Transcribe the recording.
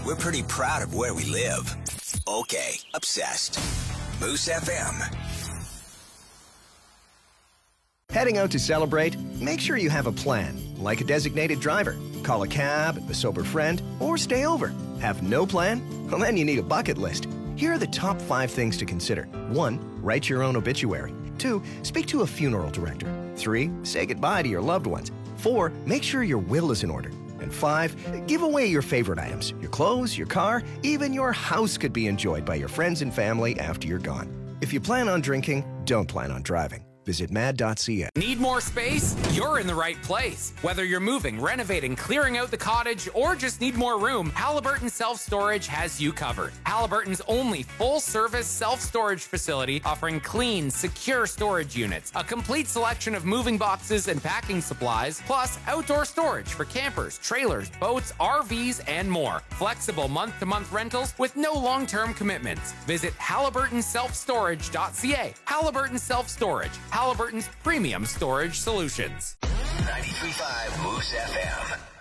we're pretty proud of where we live. Okay, obsessed. Moose FM. Heading out to celebrate? Make sure you have a plan, like a designated driver. Call a cab, a sober friend, or stay over. Have no plan? Well, then you need a bucket list. Here are the top 5 things to consider. 1. Write your own obituary. 2. Speak to a funeral director. 3. Say goodbye to your loved ones. 4. Make sure your will is in order. And 5. Give away your favorite items. Your clothes, your car, even your house could be enjoyed by your friends and family after you're gone. If you plan on drinking, don't plan on driving. Visit mad.ca. Need more space? You're in the right place. Whether you're moving, renovating, clearing out the cottage, or just need more room, Halliburton Self-Storage has you covered. Halliburton's only full-service self-storage facility offering clean, secure storage units, a complete selection of moving boxes and packing supplies, plus outdoor storage for campers, trailers, boats, RVs, and more. Flexible month-to-month rentals with no long-term commitments. Visit HalliburtonSelfStorage.ca. Halliburton Self-Storage. Halliburton's premium storage solutions. 93.5 Moose FM.